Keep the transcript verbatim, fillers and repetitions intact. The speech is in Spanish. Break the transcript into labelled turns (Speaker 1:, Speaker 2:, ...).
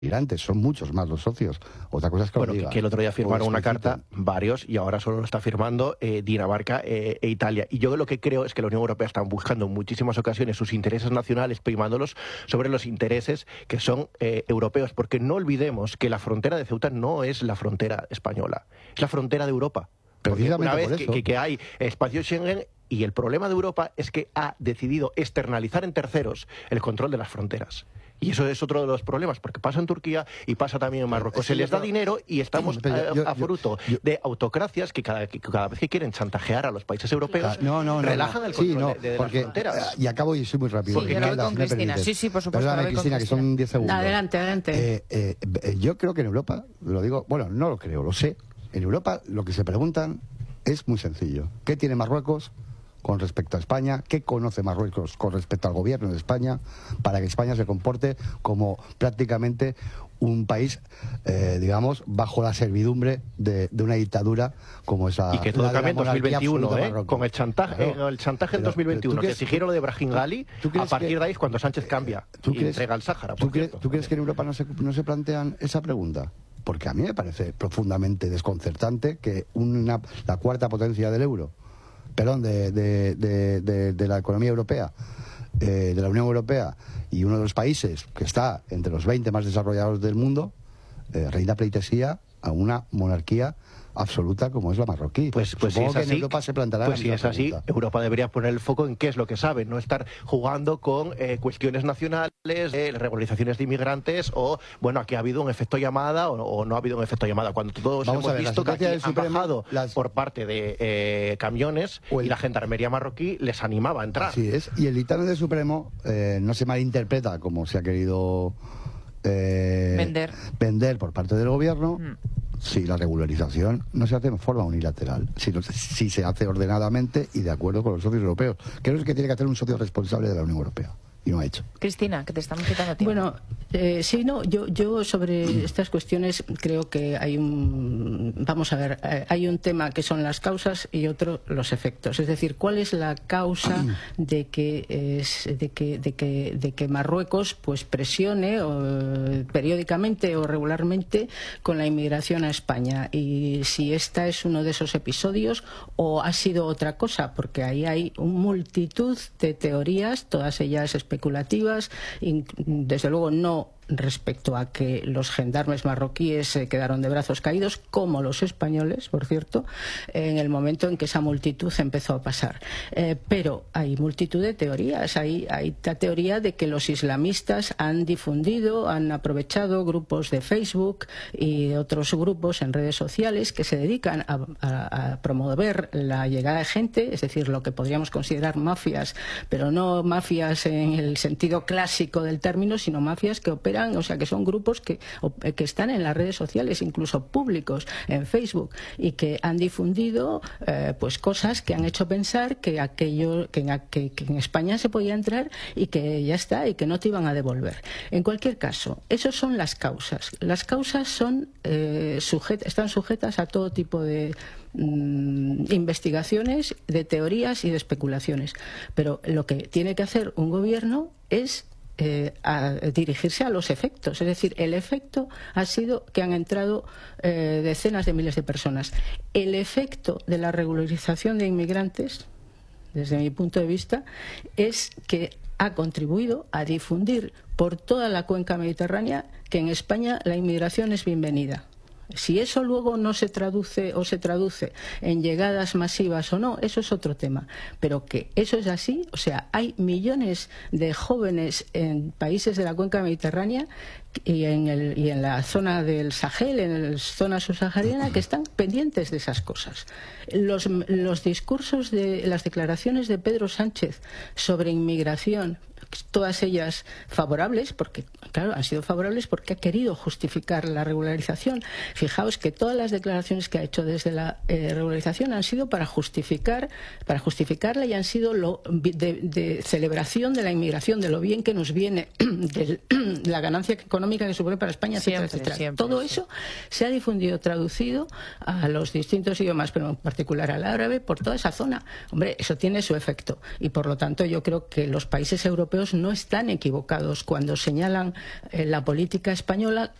Speaker 1: migrantes, son muchos más los socios. Otra cosa es que
Speaker 2: bueno,
Speaker 1: lo diga,
Speaker 2: que, que el otro día firmaron una carta
Speaker 1: expliciten.
Speaker 2: varios y ahora solo lo está firmando eh, Dinamarca eh, e Italia. Y yo lo que creo es que la Unión Europea está buscando en muchísimas ocasiones sus intereses nacionales, primándolos sobre los intereses que son eh, europeos, porque no olvidemos que la frontera de Ceuta no es la frontera española, es la frontera de Europa. Porque una vez que, que, que hay espacio Schengen, y el problema de Europa es que ha decidido externalizar en terceros el control de las fronteras. Y eso es otro de los problemas, porque pasa en Turquía y pasa también en Marruecos. Se les da dinero y estamos a, yo, a fruto yo, yo, de autocracias que cada, que cada vez que quieren chantajear a los países europeos,
Speaker 1: no, no, no,
Speaker 2: relajan
Speaker 1: no.
Speaker 2: el control
Speaker 1: sí, no,
Speaker 2: de, de
Speaker 1: porque,
Speaker 2: las fronteras.
Speaker 1: Y acabo y soy muy rápido.
Speaker 3: Sí, yo lo veo con Cristina. Sí, sí, por supuesto.
Speaker 1: Perdóname, Cristina, que son diez segundos.
Speaker 3: Adelante, adelante.
Speaker 1: Eh, eh, yo creo que en Europa, lo digo, bueno, no lo creo, lo sé. En Europa lo que se preguntan es muy sencillo. ¿Qué tiene Marruecos con respecto a España? ¿Qué conoce Marruecos con respecto al gobierno de España para que España se comporte como prácticamente un país, eh, digamos, bajo la servidumbre de, de una dictadura como esa?
Speaker 2: Y que todo cambia en dos mil veintiuno, ¿eh? Con el chantaje, claro. el chantaje en pero, dos mil veintiuno, que exigieron lo de Brahim Ghali, a partir que, de ahí es cuando Sánchez cambia
Speaker 1: ¿tú
Speaker 2: y
Speaker 1: crees,
Speaker 2: entrega el Sáhara.
Speaker 1: ¿tú, crees, ¿Tú crees que en Europa no se, no se plantean esa pregunta? Porque a mí me parece profundamente desconcertante que una, la cuarta potencia del euro, perdón, de, de, de, de, de la economía europea, eh, de la Unión Europea, y uno de los países que está entre los veinte más desarrollados del mundo, eh, rinda pleitesía a una monarquía absoluta como es la marroquí.
Speaker 2: Pues, pues si es
Speaker 1: que
Speaker 2: así,
Speaker 1: en Europa se planteará
Speaker 2: pues si es así,
Speaker 1: pregunta.
Speaker 2: Europa debería poner el foco en qué es lo que sabe, no estar jugando con eh, cuestiones nacionales, eh, regularizaciones de inmigrantes o, bueno, aquí ha habido un efecto llamada o, o no ha habido un efecto llamada, cuando todos
Speaker 1: Vamos
Speaker 2: hemos
Speaker 1: ver,
Speaker 2: visto que aquí han
Speaker 1: Supremo,
Speaker 2: bajado las... por parte de eh, camiones el... y la gendarmería marroquí les animaba a entrar.
Speaker 1: Así es, y el dictamen del Supremo eh, no se malinterpreta como se ha querido eh,
Speaker 3: vender.
Speaker 1: vender por parte del gobierno.
Speaker 3: Mm.
Speaker 1: Si la regularización no se hace en forma unilateral, si, si se hace ordenadamente y de acuerdo con los socios europeos. Creo que tiene que hacer un socio responsable de la Unión Europea. Y no ha hecho.
Speaker 3: Cristina, que te estamos quitando tiempo.
Speaker 4: Bueno, eh, sí, no, yo, yo sobre estas cuestiones creo que hay un, vamos a ver, eh, hay un tema que son las causas y otro los efectos. Es decir, ¿cuál es la causa de que es, de que, de que, de que Marruecos pues presione o, periódicamente o regularmente con la inmigración a España? Y si esta es uno de esos episodios o ha sido otra cosa, porque ahí hay una multitud de teorías, todas ellas especulativas, y desde luego no respecto a que los gendarmes marroquíes se quedaron de brazos caídos, como los españoles, por cierto, en el momento en que esa multitud empezó a pasar. Eh, pero hay multitud de teorías. Hay, hay la teoría de que los islamistas han difundido, han aprovechado grupos de Facebook y de otros grupos en redes sociales que se dedican a, a, a promover la llegada de gente, es decir, lo que podríamos considerar mafias, pero no mafias en el sentido clásico del término, sino mafias que operan, o sea, que son grupos que, que están en las redes sociales, incluso públicos, en Facebook, y que han difundido eh, pues cosas que han hecho pensar que aquello que en, que, que en España se podía entrar y que ya está, y que no te iban a devolver. En cualquier caso, esas son las causas. Las causas son eh, sujet, están sujetas a todo tipo de mm, investigaciones, de teorías y de especulaciones. Pero lo que tiene que hacer un gobierno es Eh, a dirigirse a los efectos. Es decir, el efecto ha sido que han entrado eh, decenas de miles de personas. El efecto de la regularización de inmigrantes, desde mi punto de vista, es que ha contribuido a difundir por toda la cuenca mediterránea que en España la inmigración es bienvenida. Si eso luego no se traduce o se traduce en llegadas masivas o no, eso es otro tema. Pero que eso es así, o sea, hay millones de jóvenes en países de la cuenca mediterránea y en, el, y en la zona del Sahel, en la zona subsahariana, que están pendientes de esas cosas. Los, los discursos, de las declaraciones de Pedro Sánchez sobre inmigración, todas ellas favorables, porque claro, han sido favorables porque ha querido justificar la regularización. Fijaos que todas las declaraciones que ha hecho desde la eh, regularización han sido para justificar, para justificarla y han sido lo, de, de celebración de la inmigración, de lo bien que nos viene, de la ganancia económica que supone para España, etcétera, siempre, etcétera. Siempre, Todo sí. eso se ha difundido, traducido a los distintos idiomas, pero en particular al árabe, por toda esa zona. Hombre, eso tiene su efecto y por lo tanto yo creo que los países europeos europeos no están equivocados cuando señalan eh, la política española